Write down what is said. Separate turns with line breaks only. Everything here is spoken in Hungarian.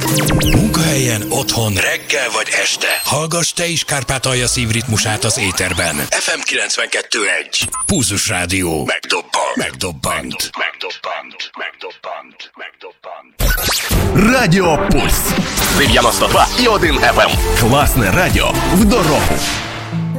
Munkahelyen, otthon, reggel vagy este. Hallgass te is Kárpátalja szívritmusát az éterben. FM 92.1. Pulzus Rádió. Megdobbant.
Радіо Пульс 92,1 FM. Класне радіо в дорогу.